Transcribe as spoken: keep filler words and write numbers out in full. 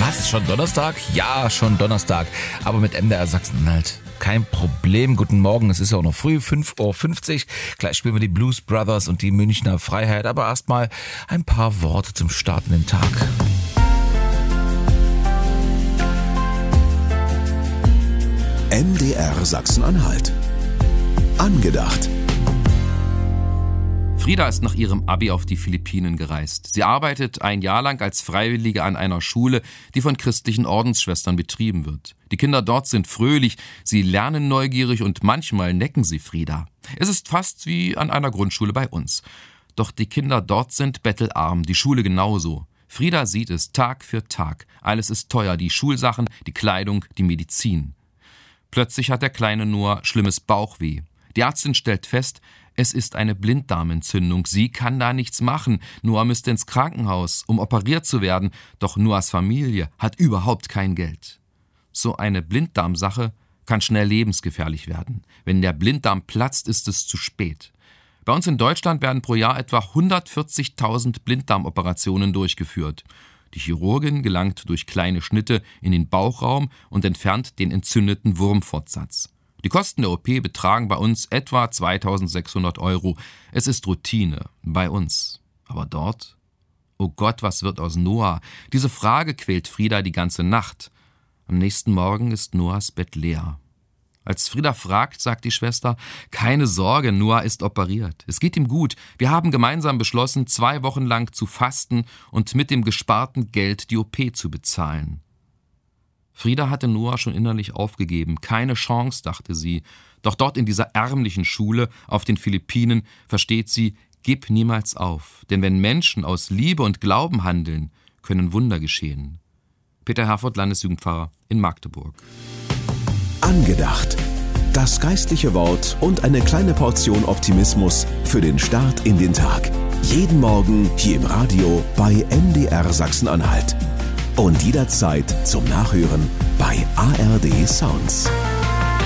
Was, schon Donnerstag? Ja, schon Donnerstag. Aber mit M D R Sachsen-Anhalt kein Problem. Guten Morgen, es ist ja auch noch früh, fünf Uhr fünfzig. Gleich spielen wir die Blues Brothers und die Münchner Freiheit. Aber erstmal ein paar Worte zum Start in den Tag. M D R Sachsen-Anhalt. Angedacht. Frieda ist nach ihrem Abi auf die Philippinen gereist. Sie arbeitet ein Jahr lang als Freiwillige an einer Schule, die von christlichen Ordensschwestern betrieben wird. Die Kinder dort sind fröhlich, sie lernen neugierig und manchmal necken sie Frieda. Es ist fast wie an einer Grundschule bei uns. Doch die Kinder dort sind bettelarm, die Schule genauso. Frieda sieht es Tag für Tag. Alles ist teuer, die Schulsachen, die Kleidung, die Medizin. Plötzlich hat der kleine Noah schlimmes Bauchweh. Die Ärztin stellt fest, es ist eine Blinddarmentzündung. Sie kann da nichts machen. Noah müsste ins Krankenhaus, um operiert zu werden. Doch Noahs Familie hat überhaupt kein Geld. So eine Blinddarmsache kann schnell lebensgefährlich werden. Wenn der Blinddarm platzt, ist es zu spät. Bei uns in Deutschland werden pro Jahr etwa hundertvierzigtausend Blinddarmoperationen durchgeführt. Die Chirurgin gelangt durch kleine Schnitte in den Bauchraum und entfernt den entzündeten Wurmfortsatz. Die Kosten der O P betragen bei uns etwa zweitausendsechshundert Euro. Es ist Routine, bei uns. Aber dort? Oh Gott, was wird aus Noah? Diese Frage quält Frieda die ganze Nacht. Am nächsten Morgen ist Noahs Bett leer. Als Frieda fragt, sagt die Schwester, keine Sorge, Noah ist operiert. Es geht ihm gut. Wir haben gemeinsam beschlossen, zwei Wochen lang zu fasten und mit dem gesparten Geld die O P zu bezahlen. Frieda hatte Noah schon innerlich aufgegeben. Keine Chance, dachte sie. Doch dort in dieser ärmlichen Schule auf den Philippinen versteht sie, gib niemals auf. Denn wenn Menschen aus Liebe und Glauben handeln, können Wunder geschehen. Peter Herford, Landesjugendpfarrer in Magdeburg. Angedacht. Das geistliche Wort und eine kleine Portion Optimismus für den Start in den Tag. Jeden Morgen hier im Radio bei M D R Sachsen-Anhalt. Und jederzeit zum Nachhören bei A R D Sounds.